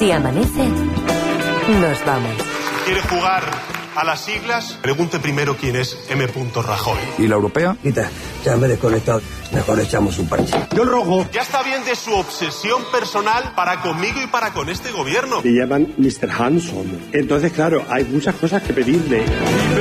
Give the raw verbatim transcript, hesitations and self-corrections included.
Si amanece, nos vamos. Si quiere jugar a las siglas, pregunte primero quién es M. Rajoy. ¿Y la europea? Quita, ya me he desconectado. Mejor echamos un parche. Yo el rojo. Ya está bien de su obsesión personal para conmigo y para con este gobierno. Le llaman mister Hanson. Entonces, claro, hay muchas cosas que pedirle.